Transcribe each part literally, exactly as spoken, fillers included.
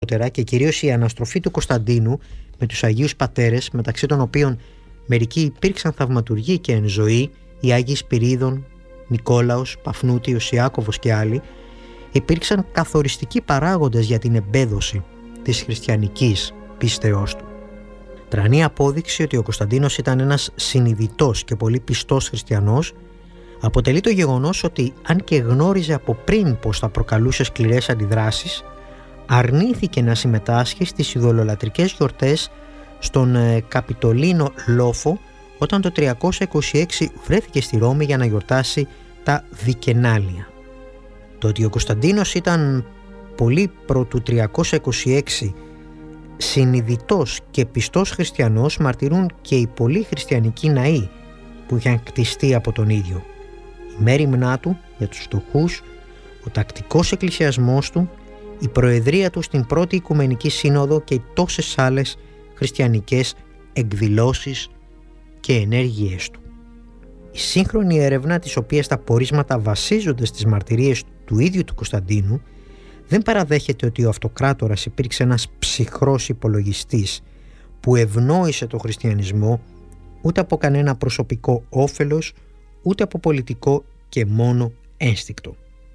αργότερα και κυρίως η αναστροφή του Κωνσταντίνου με τους Αγίους Πατέρες, μεταξύ των οποίων μερικοί υπήρξαν θαυματουργοί και εν ζωή, οι Άγιοι Σπυρίδων, Νικόλαος, Παφνούτιος, Ιάκωβος και άλλοι, υπήρξαν καθοριστικοί παράγοντες για την εμπέδωση της χριστιανικής πίστεώς του. Τρανή απόδειξη ότι ο Κωνσταντίνος ήταν ένας συνειδητός και πολύ πιστός χριστιανός αποτελεί το γεγονός ότι, αν και γνώριζε από πριν πως θα προκαλούσε σκληρές αντιδράσεις, αρνήθηκε να συμμετάσχει στις ειδωλολατρικές γιορτές στον ε, Καπιτολίνο Λόφο, όταν το τριακόσια είκοσι έξι βρέθηκε στη Ρώμη για να γιορτάσει τα Δικενάλια. Το ότι ο Κωνσταντίνος ήταν πολύ προ του τριακόσια είκοσι έξι συνειδητός και πιστός χριστιανός μαρτυρούν και οι πολλοί χριστιανικοί ναοί που είχαν κτιστεί από τον ίδιο. Η μέριμνά του για τους φτωχούς, ο τακτικός εκκλησιασμός του, η προεδρία του στην πρώτη Οικουμενική Σύνοδο και τόσες άλλες χριστιανικές εκδηλώσεις και ενέργειές του. Η σύγχρονη έρευνα, της οποίας τα πορίσματα βασίζονται στις μαρτυρίες του ίδιου του Κωνσταντίνου, δεν παραδέχεται ότι ο αυτοκράτορας υπήρξε ένας ψυχρός υπολογιστής που ευνόησε το χριστιανισμό ούτε από κανένα προσωπικό όφελος, ούτε από πολιτικό και μόνο ένστικτο.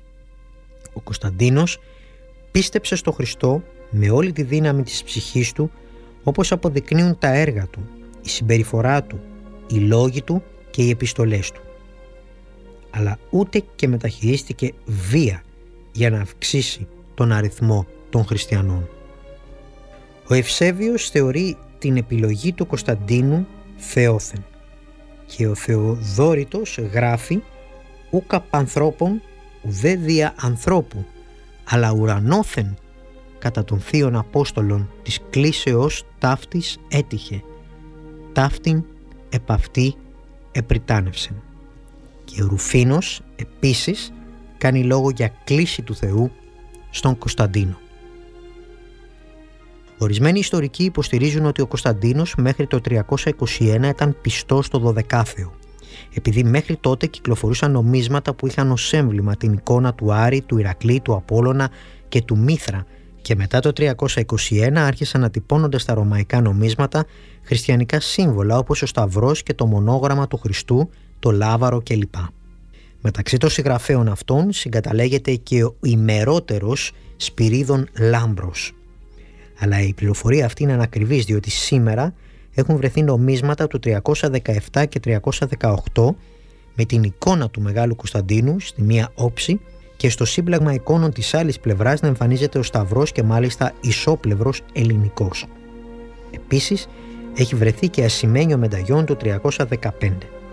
Ο Κωνσταντίνος πίστεψε στο Χριστό με όλη τη δύναμη της ψυχής του, όπως αποδεικνύουν τα έργα του, η συμπεριφορά του, οι λόγοι του και οι επιστολές του. Αλλά ούτε και μεταχειρίστηκε βία για να αυξήσει τον αριθμό των χριστιανών. Ο Ευσέβιος θεωρεί την επιλογή του Κωνσταντίνου θεόθεν και ο Θεοδόρητος γράφει «Ούκα πανθρώπων ουδέ δια ανθρώπου, αλλά ουρανόθεν κατά των θείων Απόστολων της κλίσεως ταύτης έτυχε, ταύτην επ' αυτή επριτάνευσεν». Και ο Ρουφίνος επίσης κάνει λόγο για κλίση του Θεού στον Κωνσταντίνο. Ορισμένοι ιστορικοί υποστηρίζουν ότι ο Κωνσταντίνος μέχρι το τριακόσια είκοσι ένα ήταν πιστός στο Δωδεκάθεο, επειδή μέχρι τότε κυκλοφορούσαν νομίσματα που είχαν ως έμβλημα την εικόνα του Άρη, του Ηρακλή, του Απόλλωνα και του Μήθρα, και μετά το τριακόσια είκοσι ένα άρχισαν να τυπώνονται στα ρωμαϊκά νομίσματα χριστιανικά σύμβολα όπως ο Σταυρός και το μονόγραμμα του Χριστού, το λάβαρο κλπ. Μεταξύ των συγγραφέων αυτών συγκαταλέγεται και ο ημερότερος Σπυρίδων Λάμπρος. Αλλά η πληροφορία αυτή είναι ανακριβής, διότι σήμερα έχουν βρεθεί νομίσματα του τριακόσια δεκαεπτά και τριακόσια δεκαοκτώ με την εικόνα του Μεγάλου Κωνσταντίνου στη μία όψη και στο σύμπλαγμα εικόνων της άλλης πλευράς να εμφανίζεται ο Σταυρός και μάλιστα ισόπλευρος ελληνικός. Επίσης έχει βρεθεί και ασημένιο μενταγιόν του τριακόσια δεκαπέντε.